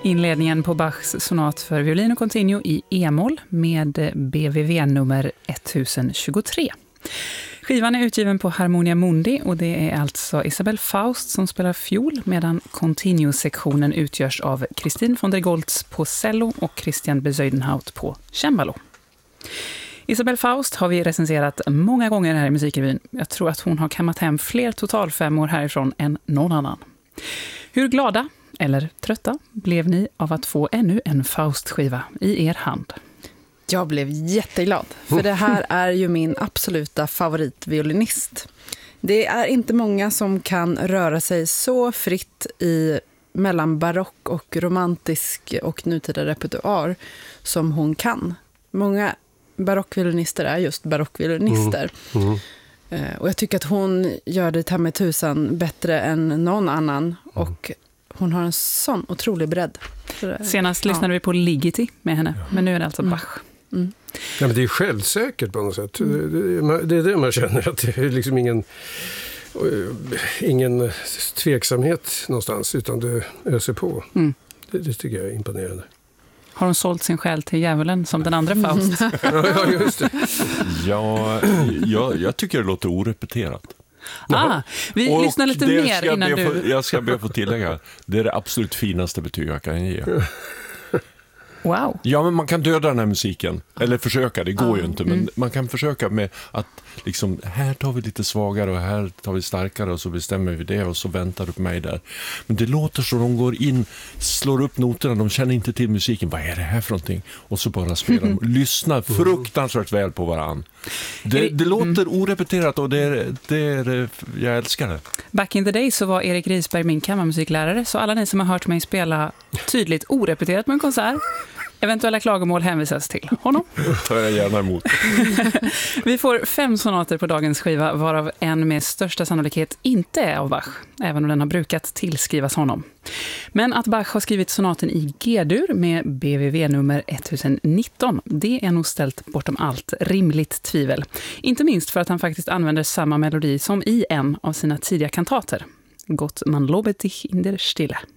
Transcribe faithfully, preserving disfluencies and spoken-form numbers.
Inledningen på Bachs sonat för violin och continuo i e-moll med B V V-nummer tusen tjugotre. Skivan är utgiven på Harmonia Mundi och det är alltså Isabelle Faust som spelar fiol medan continuo-sektionen utgörs av Christine von der Goltz på cello och Christian Bezuidenhout på cembalo. Isabelle Faust har vi recenserat många gånger här i Musikrevyn. Jag tror att hon har kammat hem fler totalfemmor härifrån än någon annan. Hur glada eller trötta blev ni av att få ännu en Faust-skiva i er hand? Jag blev jätteglad, för det här är ju min absoluta favoritviolinist. Det är inte många som kan röra sig så fritt i mellan barock och romantisk och nutida repertoar som hon kan. Många barockviolinister är just barockviolinister. Mm. Mm. Och jag tycker att hon gör det här med tusan bättre än någon annan och hon har en sån otrolig bredd. Senast ja. lyssnade vi på Ligeti med henne, men nu är det alltså Bach. Mm. Ja, men det är självsäkert på något sätt. Mm. Det, det är det man känner, att det är liksom ingen, ingen tveksamhet någonstans, utan det öser på. Mm. Det, det tycker jag är imponerande. Har hon sålt sin själ till djävulen som den andra Faust? Ja, just det. Ja, jag, jag tycker det låter orepeterat. Ah, vi och lyssnar lite mer innan du... Få, jag ska be få tillägga, det är det absolut finaste betyg jag kan ge. Wow. Ja, men man kan döda den här musiken. Eller försöka, det går ah, ju inte. Men mm. man kan försöka med att liksom, här tar vi lite svagare och här tar vi starkare och så bestämmer vi det och så väntar du på mig där. Men det låter så, de går in, slår upp noterna, de känner inte till musiken. Vad är det här för någonting? Och så bara spelar de. Lyssnar fruktansvärt väl på varann. Det, det låter orepeterat och det är, det är, jag älskar det. Back in the day så var Erik Risberg min kammarmusiklärare, så alla ni som har hört mig spela tydligt orepeterat med en konsert, eventuella klagomål hänvisas till honom. tar jag gärna emot. Vi får fem sonater på dagens skiva, varav en med största sannolikhet inte är av Bach, även om den har brukat tillskrivas honom. Men att Bach har skrivit sonaten i G-dur med B V V-nummer tusen nitton, det är nog ställt bortom allt rimligt tvivel. Inte minst för att han faktiskt använder samma melodi som i en av sina tidiga kantater. Gott man lobet dich in der Stille.